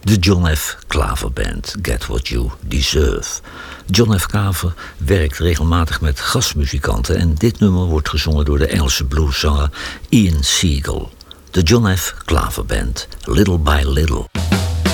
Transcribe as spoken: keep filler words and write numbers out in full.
De John F. Klaver Band, Get What You Deserve. John F. Klaver werkt regelmatig met gastmuzikanten en dit nummer wordt gezongen door de Engelse blueszanger Ian Siegel. De John F. Klaver Band, Little by Little.